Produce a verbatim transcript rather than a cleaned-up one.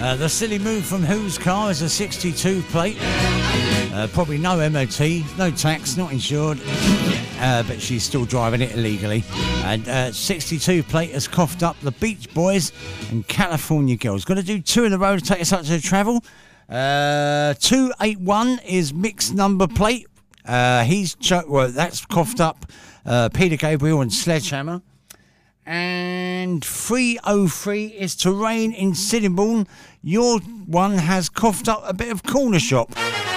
Uh, the silly move from Who's car is a sixty-two plate. Uh, probably no M O T, no tax, not insured. Uh, but she's still driving it illegally. And uh, sixty-two plate has coughed up the Beach Boys and California Girls. Got to do two in a row to take us out to the travel. Uh, two eighty-one is mixed number plate. Uh, he's cho- well, that's coughed up uh, Peter Gabriel and Sledgehammer. And three oh three is Terrain in Sittingbourne. Your one has coughed up a bit of Corner Shop.